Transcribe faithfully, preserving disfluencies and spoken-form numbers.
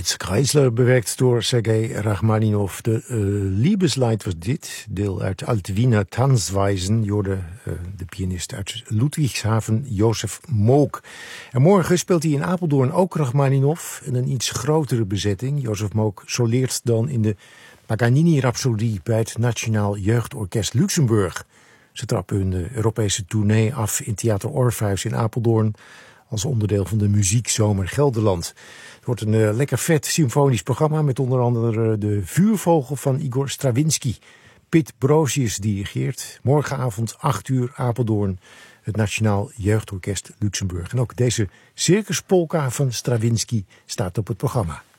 Kreisler, bewerkt door Sergei Rachmaninov. De uh, Liebesleid was dit, deel uit Alte Wiener Tanzweisen. Jorde, uh, de pianist uit Ludwigshafen, Josef Mook. En morgen speelt hij in Apeldoorn ook Rachmaninov in een iets grotere bezetting. Josef Mook soleert dan in de Paganini-rhapsodie bij het Nationaal Jeugdorkest Luxemburg. Ze trappen hun Europese tournee af in Theater Orpheus in Apeldoorn als onderdeel van de Muziekzomer Gelderland. Het wordt een uh, lekker vet symfonisch programma met onder andere de Vuurvogel van Igor Stravinsky. Piet Brosius dirigeert. Morgenavond acht uur Apeldoorn, het Nationaal Jeugdorkest Luxemburg. En ook deze circuspolka van Stravinsky staat op het programma.